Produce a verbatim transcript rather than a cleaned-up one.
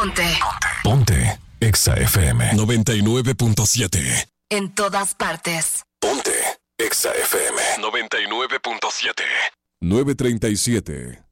Ponte. Ponte. Exa F M noventa y nueve punto siete. En todas partes. Ponte. Exa F M noventa y nueve punto siete. nueve treinta y siete.